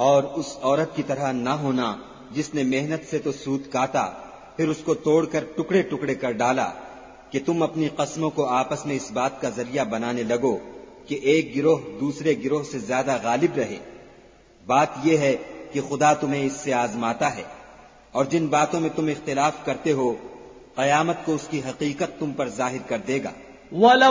और उस औरत की तरह ना होना जिसने मेहनत से तो सूत काटा, फिर उसको तोड़कर टुकड़े टुकड़े कर डाला, कि तुम अपनी कस्मों को आपस में इस बात का जरिया बनाने लगो कि एक गिरोह दूसरे गिरोह से ज्यादा गालिब रहे। बात यह है कि खुदा तुम्हें इससे आजमाता है, और जिन बातों में तुम इख्तिलाफ करते हो, कयामत को उसकी हकीकत तुम पर जाहिर कर देगा।